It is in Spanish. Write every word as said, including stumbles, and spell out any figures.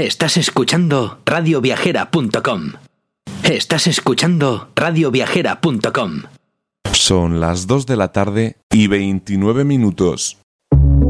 Estás escuchando radio viajera punto com. Estás escuchando radio viajera punto com. Son las dos de la tarde y veintinueve minutos.